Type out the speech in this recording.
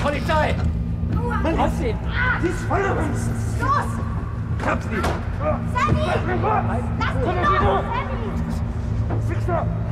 Polizei! Aufsehen! Sie ist voll uns! Los! Ich hab sie! Sammy! Lass ihn los! Sammy! Fixer!